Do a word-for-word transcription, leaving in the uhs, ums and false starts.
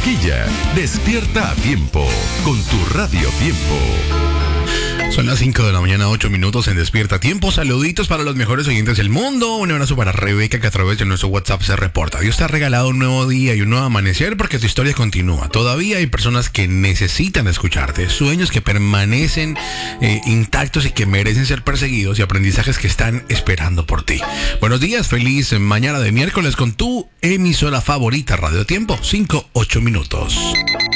Barranquilla. Despierta a tiempo con tu Radio Tiempo. Son las cinco de la mañana, ocho minutos en Despierta Tiempo. Saluditos para los mejores oyentes del mundo. Un abrazo para Rebeca, que a través de nuestro WhatsApp se reporta. Dios te ha regalado un nuevo día y un nuevo amanecer porque tu historia continúa. Todavía hay personas que necesitan escucharte. Sueños que permanecen eh, intactos y que merecen ser perseguidos, y aprendizajes que están esperando por ti. Buenos días, feliz mañana de miércoles con tu emisora favorita, Radio Tiempo. cinco, ocho minutos.